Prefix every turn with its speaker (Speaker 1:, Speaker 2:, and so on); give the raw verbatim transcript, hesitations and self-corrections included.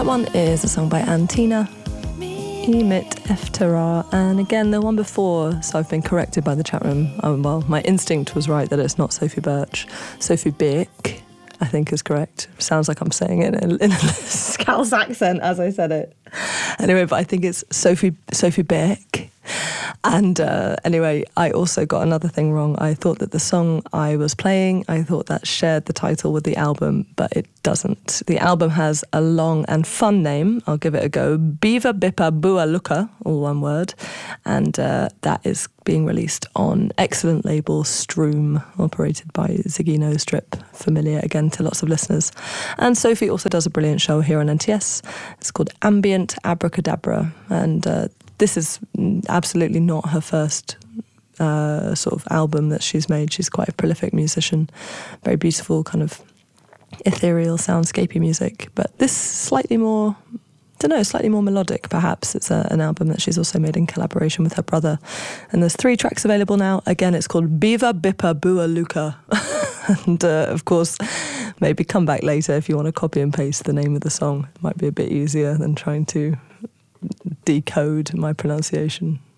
Speaker 1: That one is a song by Antina, Emit Eftera, and again the one before, so I've been corrected by the chat room. Oh, well, my instinct was right that it's not Sophie Birch. Sophie Birch, I think, is correct. Sounds like I'm saying it in a, in a Scouse accent as I said it. Anyway, but I think it's Sophie Sophie Birch. And uh, anyway, I also got another thing wrong. I thought that the song I was playing, I thought that shared the title with the album, but it doesn't. The album has a long and fun name. I'll give it a go. Biva Bippa Bua Luka, all one word. And uh, that is being released on excellent label Stroom, operated by Ziggy Nostrip, familiar again to lots of listeners. And Sophie also does a brilliant show here on N T S. It's called Ambient Abracadabra, and uh, this is absolutely not her first uh, sort of album that she's made. She's quite a prolific musician, very beautiful kind of ethereal soundscapey music, but this slightly more, I don't know, slightly more melodic perhaps. It's a, an album that she's also made in collaboration with her brother, and there's three tracks available now. Again, it's called Biva Bippa Bua Luka. And uh, of course, maybe come back later if you want to copy and paste the name of the song. It might be a bit easier than trying to decode my pronunciation.